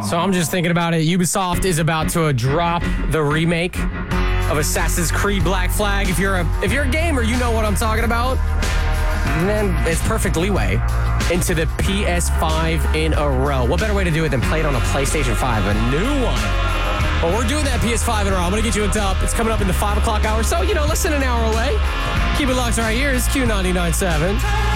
So I'm just thinking about it. Ubisoft is about to drop the remake of Assassin's Creed Black Flag. If you're a gamer, you know what I'm talking about. And then it's perfect leeway into the PS5 in a row. What better way to do it than play it on a PlayStation 5, a new one? Well, we're doing that PS5 in a row. I'm going to get you hooked up. It's coming up in the 5 o'clock hour. So, less than an hour away. Keep it locked right here. It's Q99.7.